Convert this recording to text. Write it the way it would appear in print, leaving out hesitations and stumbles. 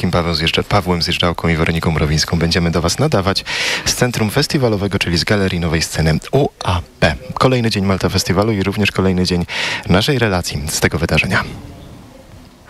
Polskim, Pawłem Zjeżdżałką i Weroniką Mrowińską. Będziemy do Was nadawać z Centrum Festiwalowego, czyli z Galerii Nowej Sceny UAP. Kolejny dzień Malta Festiwalu i również kolejny dzień naszej relacji z tego wydarzenia.